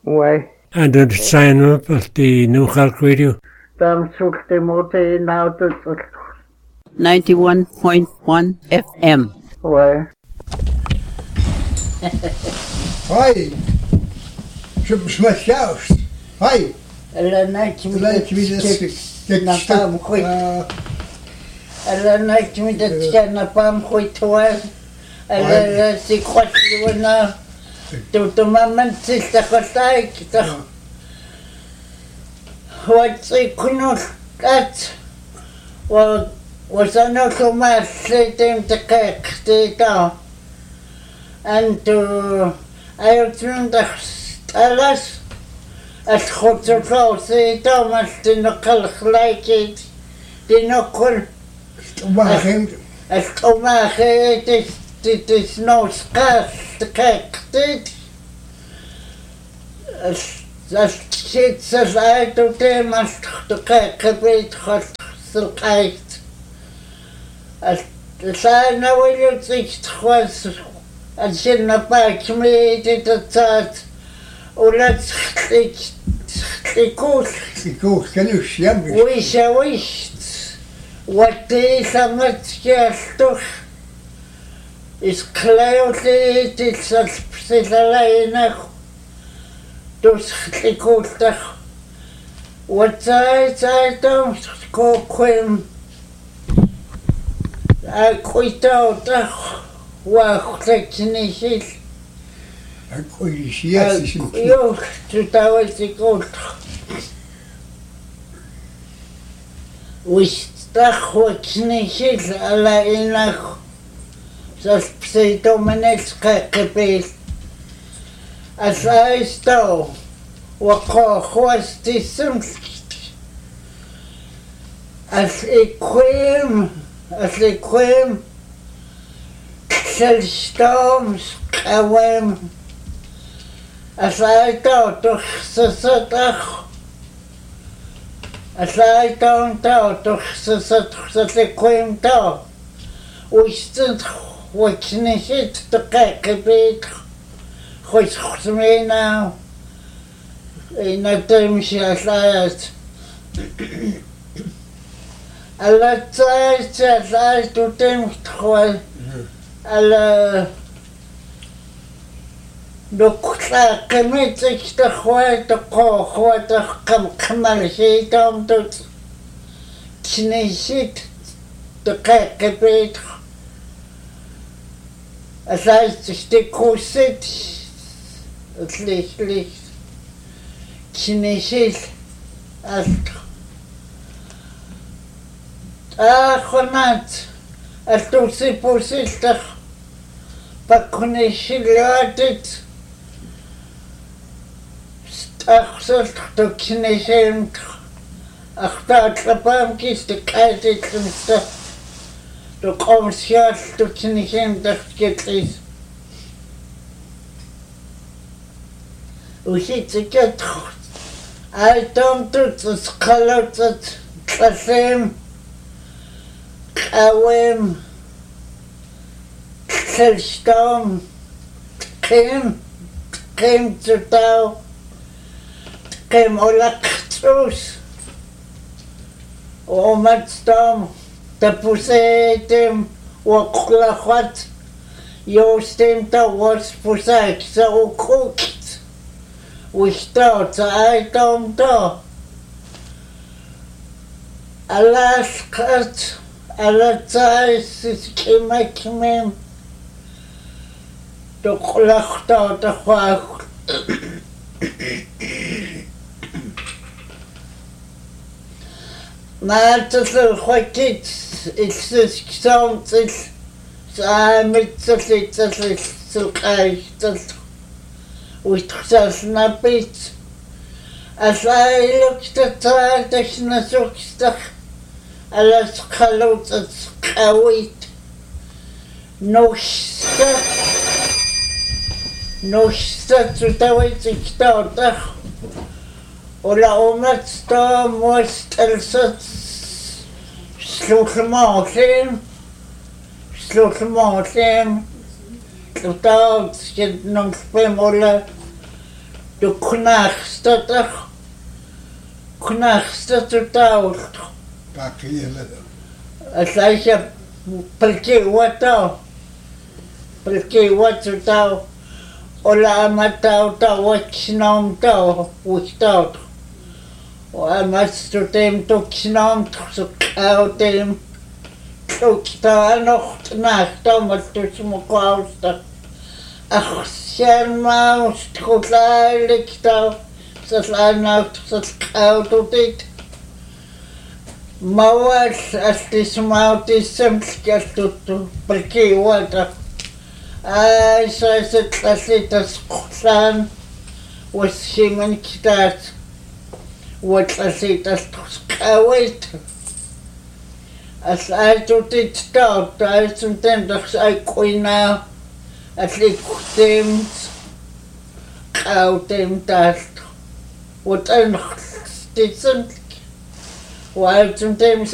Ouais. And the sign up of the New Halk Radio. 91.1 FM. Ouais. Hoi. Smet juist. Hoi. Ellennäki mitä napam huitua. Ellennäki kotiwana. Tutumaman sistä kotaikita. Huotsi kunut kat. Wasanokuma seitem takakstita. Antu ayutundas alas. الخطوطي توماس تنقل خلايكيت تنقل الطماخي تسنوس قاس تكاكتيت الشيت سلعيتو تيماس تكاكبيت خط سلقايت السانا ويلو تيكت خواس الجنة باك ميتي تتات ولا تخليكوش كانوش يمش ويشاويشت واتي ثمت كالتوش اسكلايو تيتسال بسيطلاينك دوس خليكوش تخ واتاي تايتو كوكوين اكويتاو تخ واختكنيشيل يو تتاويتي قلت واشتخ وكنيشيل على إنك سبسيتو منسقى قبيل أسايستو وقو خواستي سمسكت أسيكويم سلشتوم سقويم أسايتو تخصصتخ أسايتو تخصصتخ تو ويستنتخ وكنشيت دقيق بيت خوش خصمينا إنا تمشي أسايت ألا تسايت أسايت وتمشي تخوي ألا دكتور كميتك تخوات خوات كمل شيء توم توت كنيشيت دقيق بيت أساس تشتكوسيت ليش كنيشيت أست خنات أستوسي بوسيت بكنيشيلاتت أخسرت تكنيشين أختار لبام كيست كايتت مست تقوم سياس تكنيشين تكتليس وشيت كت أيتم تسقلت تسيم قويم سلشتوم قيم تتاو قيم أولقتوس ومتستوم تبوسيتم وقلقت يوستم توس بوساك سوكوكت وشتو تايتم تو ألاسكت ألاتايس كيمكمم تقلقتو تخواك ما تصل خوكيت إكسكسوم سامت تصل سلقاي تصل ويتخصص نبيت أسايلك تتعالتك نسوكستخ على سقلوت سقاويت نوشتا تتاويت كتاوتخ ولا أمتستا موستلست سلوك المعصيم تتاوت كد ننصبهم ولا du knachstat tault Pakile. aslaisha palki watao ola amatao tawachnom tao without o amastu tem tuksnom tuksautem tukta nocht nachta matus mokausta achsen maust kutlalikta saslanaut saskaututit mawal astismautissemskastuttu palki wata ai saiset asitas qlan wasiman kitat wat asitas qawait as aitutit taut aituntem das ai qoina atliqutem qautem tast wat ein stitsen wa aituntem